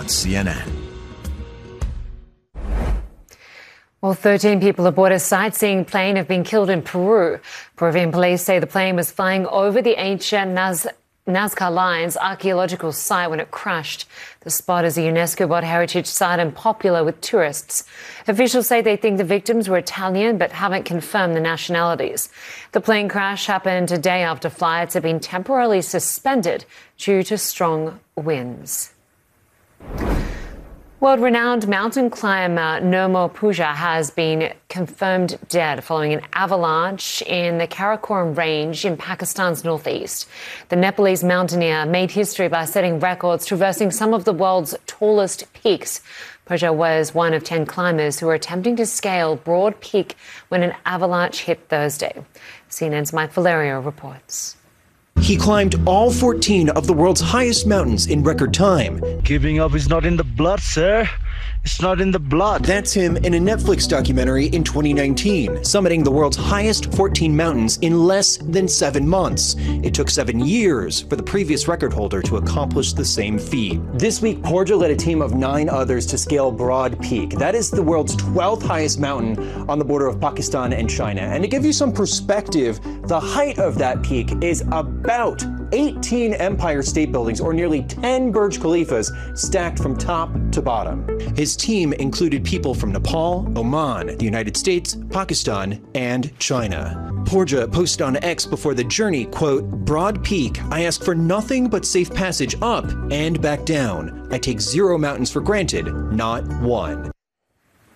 on CNN. Well, 13 people aboard a sightseeing plane have been killed in Peru. Peruvian police say the plane was flying over the ancient Nazca Lines archaeological site when it crashed. The spot is a UNESCO World Heritage Site and popular with tourists. Officials say they think the victims were Italian but haven't confirmed the nationalities. The plane crash happened a day after flights had been temporarily suspended due to strong winds. World-renowned mountain climber Nirmal Pooja has been confirmed dead following an avalanche in the Karakoram Range in Pakistan's northeast. The Nepalese mountaineer made history by setting records traversing some of the world's tallest peaks. Pooja was one of 10 climbers who were attempting to scale Broad Peak when an avalanche hit Thursday. CNN's Mike Valerio reports. He climbed all 14 of the world's highest mountains in record time. Giving up is not in the blood, sir. It's not in the blood. That's him in a Netflix documentary in 2019, summiting the world's highest 14 mountains in less than 7 months. It took 7 years for the previous record holder to accomplish the same feat. This week, Pooja led a team of 9 others to scale Broad Peak. That is the world's 12th highest mountain on the border of Pakistan and China. And to give you some perspective, the height of that peak is about 18 Empire State Buildings, or nearly 10 Burj Khalifas, stacked from top to bottom. His team included people from Nepal, Oman, the United States, Pakistan, and China. Pooja posted on X before the journey, quote, "Broad Peak, I ask for nothing but safe passage up and back down. I take 0 mountains for granted, not one."